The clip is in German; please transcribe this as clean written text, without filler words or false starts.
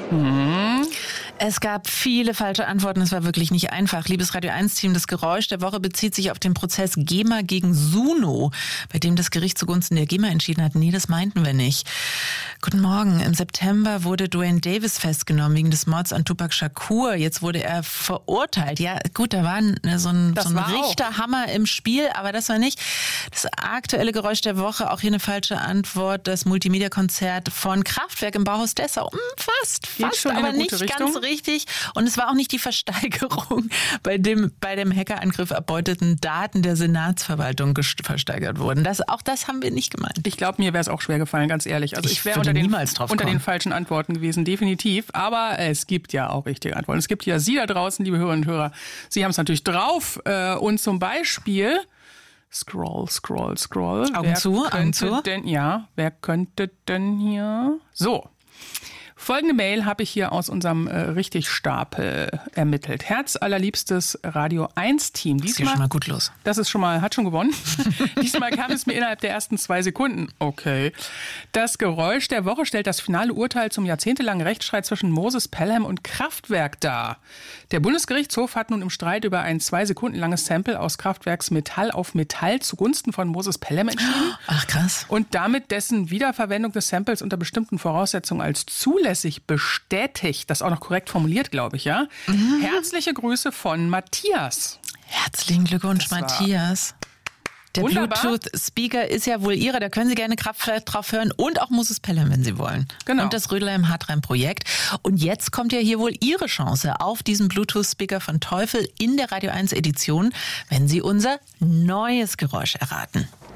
Es gab viele falsche Antworten, es war wirklich nicht einfach. Liebes Radio 1-Team, das Geräusch der Woche bezieht sich auf den Prozess GEMA gegen Suno, bei dem das Gericht zugunsten der GEMA entschieden hat. Nee, das meinten wir nicht. Guten Morgen. Im September wurde Duane Davis festgenommen wegen des Mords an Tupac Shakur. Jetzt wurde er verurteilt. Ja, gut, da war so ein Richterhammer im Spiel, aber das war nicht das aktuelle Geräusch der Woche. Auch hier eine falsche Antwort. Das Multimedia-Konzert von Kraftwerk im Bauhaus Dessau. Fast, aber nicht ganz richtig. Und es war auch nicht die Versteigerung, bei dem Hackerangriff erbeuteten Daten der Senatsverwaltung versteigert wurden. Auch das haben wir nicht gemeint. Ich glaube, mir wäre es auch schwer gefallen, ganz ehrlich. Also ich wäre unter den falschen Antworten gewesen, definitiv. Aber es gibt ja auch richtige Antworten. Es gibt ja Sie da draußen, liebe Hörerinnen und Hörer. Sie haben es natürlich drauf. Und zum Beispiel Scroll. Augen zu. Wer könnte denn hier? So. Folgende Mail habe ich hier aus unserem Richtigstapel ermittelt. Herzallerliebstes Radio 1-Team. Das geht schon mal gut los. Das ist hat schon gewonnen. Diesmal kam es mir innerhalb der ersten 2 Sekunden. Okay. Das Geräusch der Woche stellt das finale Urteil zum jahrzehntelangen Rechtsstreit zwischen Moses Pelham und Kraftwerk dar. Der Bundesgerichtshof hat nun im Streit über ein 2 Sekunden langes Sample aus Kraftwerks Metall auf Metall zugunsten von Moses Pelham entschieden. Ach, krass. Und damit dessen Wiederverwendung des Samples unter bestimmten Voraussetzungen als zulässig bestätigt. Das ist auch noch korrekt formuliert, glaube ich, ja? Herzliche Grüße von Matthias. Herzlichen Glückwunsch, Matthias. Der Bluetooth-Speaker ist ja wohl Ihrer, da können Sie gerne Kraftwerk drauf hören und auch Moses Pelham, wenn Sie wollen. Genau. Und das Rödelheim-Hartreim-Projekt. Und jetzt kommt ja hier wohl Ihre Chance auf diesen Bluetooth-Speaker von Teufel in der Radio 1 Edition, wenn Sie unser neues Geräusch erraten.